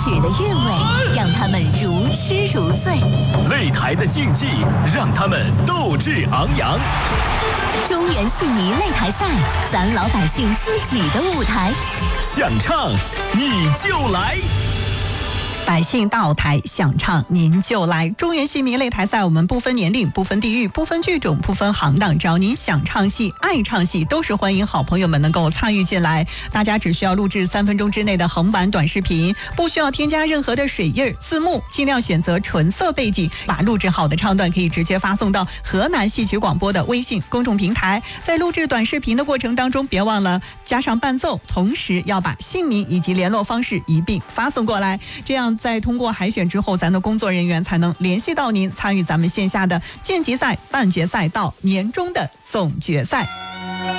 曲的韵味让他们如痴如醉， 擂台的竞技让他们斗志昂扬。 中原戏迷擂台赛，咱老百姓自己的舞台， 想唱你就来。 百姓大舞台，想唱您就来。中原戏迷擂台赛，我们不分年龄、不分地域、不分剧种、不分行当，只要您想唱戏、爱唱戏，都是欢迎好朋友们能够参与进来。大家只需要录制3分钟之内的横版短视频，不需要添加任何的水印、字幕，尽量选择纯色背景，把录制好的唱段可以直接发送到河南戏曲广播的微信公众平台。在录制短视频的过程当中，别忘了加上伴奏，同时要把姓名以及联络方式一并发送过来，这样在通过海选之后，咱的工作人员才能联系到您，参与咱们线下的晋级赛、半决赛到年终的总决赛。